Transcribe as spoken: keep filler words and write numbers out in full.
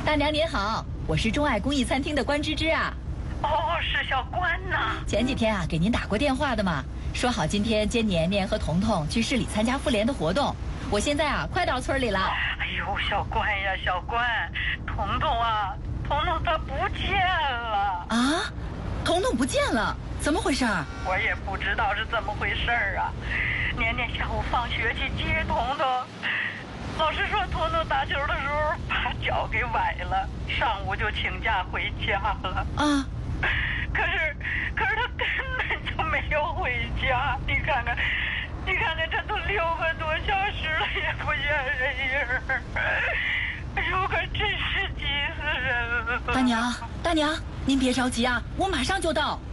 大娘您好，我是钟爱公益餐厅的关芝芝啊。 哦，是小关呐。 前几天啊，给您打过电话的嘛，说好今天接年年和彤彤去市里参加妇联的活动。我现在啊，快到村里了。 哎呦，小关呀，小关，彤彤啊，彤彤她不见了啊！彤彤不见了，怎么回事？ 我也不知道是怎么回事啊。年年下午放学去接彤彤，老师说彤彤打球的时候把脚给崴了，上午就请假回家了。 啊！ 可是，可是他根本就没有回家。你看看，你看看，这都六个多小时了，也不见人影儿。哎呦，可真是急死人了！ 大娘，大娘，您别着急啊，我马上就到。